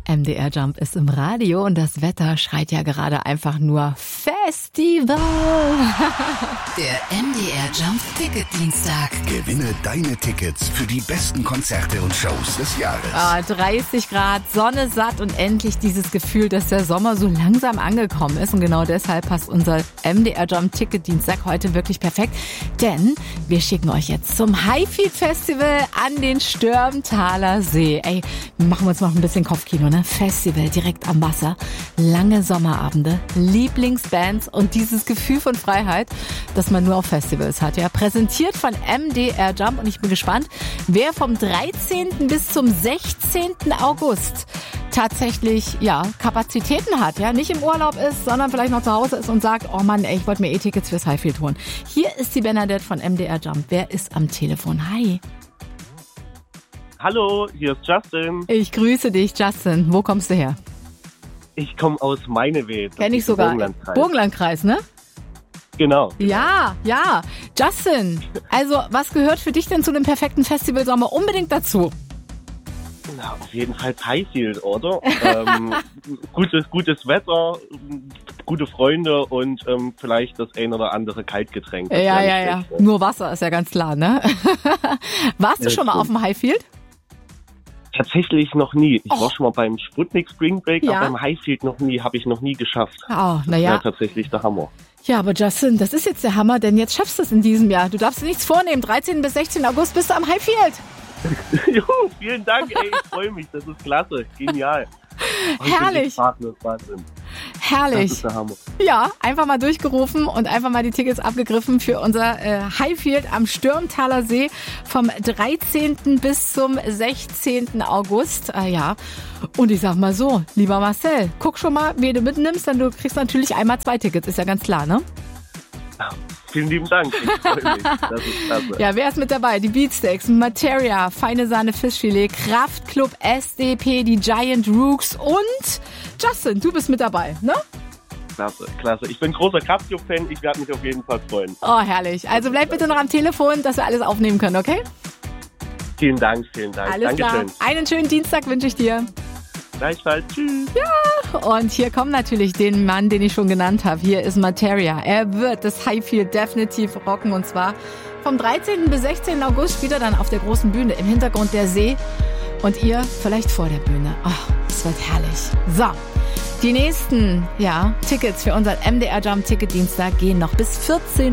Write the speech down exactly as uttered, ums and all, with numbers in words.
M D R Jump ist im Radio und das Wetter schreit ja gerade einfach nur Festival. Der M D R Jump Ticketdienstag. Gewinne deine Tickets für die besten Konzerte und Shows des Jahres. Ah, dreißig Grad, Sonne satt und endlich dieses Gefühl, dass der Sommer so langsam angekommen ist. Und genau deshalb passt unser M D R Jump Ticketdienstag heute wirklich perfekt. Denn wir schicken euch jetzt zum Highfield Festival an den Stürmtaler See. Ey, machen wir uns noch ein bisschen Kopfkino, ne? Festival direkt am Wasser, lange Sommerabende, Lieblingsbands und dieses Gefühl von Freiheit, das man nur auf Festivals hat. Ja, präsentiert von M D R Jump und ich bin gespannt, wer vom dreizehnten bis zum sechzehnten August tatsächlich ja Kapazitäten hat, ja, nicht im Urlaub ist, sondern vielleicht noch zu Hause ist und sagt, oh Mann, ey, ich wollte mir eh Tickets fürs Highfield holen. Hier ist die Bernadette von M D R Jump. Wer ist am Telefon? Hi. Hallo, hier ist Justin. Ich grüße dich, Justin. Wo kommst du her? Ich komme aus Meineweed. Kenn ich sogar. Burgenlandkreis. Burgenlandkreis, ne? Genau. Ja, ja. Justin, also was gehört für dich denn zu dem perfekten Festivalsommer unbedingt dazu? Na, auf jeden Fall Highfield, oder? ähm, gutes, gutes Wetter, gute Freunde und ähm, vielleicht das ein oder andere Kaltgetränk. Ja, ja, ja. ja. Nur Wasser ist ja ganz klar, ne? Warst du ja, schon mal stimmt. auf dem Highfield? Tatsächlich noch nie. Ich Och. war schon mal beim Sputnik Spring Break, Ja. aber beim Highfield noch nie, habe ich noch nie geschafft. Oh, Ja, naja. tatsächlich der Hammer. Ja, aber Justin, das ist jetzt der Hammer, denn jetzt schaffst du es in diesem Jahr. Du darfst dir nichts vornehmen. dreizehnten bis sechzehnten August bist du am Highfield. Juhu, vielen Dank, ey, ich freue mich, das ist klasse, genial. Herrlich. Partner, Wahnsinn. Herrlich. Das ist der Hammer. Ja, einfach mal durchgerufen und einfach mal die Tickets abgegriffen für unser äh, Highfield am Stürmtaler See vom dreizehnten bis zum sechzehnten August. Äh, ja, und ich sag mal so, lieber Marcel, guck schon mal, wen du mitnimmst, denn du kriegst natürlich einmal zwei Tickets, ist ja ganz klar, ne? Ja, vielen lieben Dank, ich freue mich, das ist klasse. Ja, wer ist mit dabei? Die Beatsteaks, Materia, Feine Sahne Fischfilet, Kraftklub, S D P, die Giant Rooks und Justin, du bist mit dabei, ne? Klasse, klasse. Ich bin großer Kraftklub-Fan, ich werde mich auf jeden Fall freuen. Oh, herrlich. Also bleib bitte noch am Telefon, dass wir alles aufnehmen können, okay? Vielen Dank, vielen Dank. Alles Dankeschön. klar. Einen schönen Dienstag wünsche ich dir. Gleichfalls. Tschüss. Und hier kommt natürlich den Mann, den ich schon genannt habe. Hier ist Materia. Er wird das Highfield definitiv rocken. Und zwar vom dreizehnten bis sechzehnten August spielt er dann auf der großen Bühne. Im Hintergrund der See. Und ihr vielleicht vor der Bühne. Oh, es wird herrlich. So, die nächsten ja, Tickets für unseren M D R Jump Ticketdienstag gehen noch bis vierzehn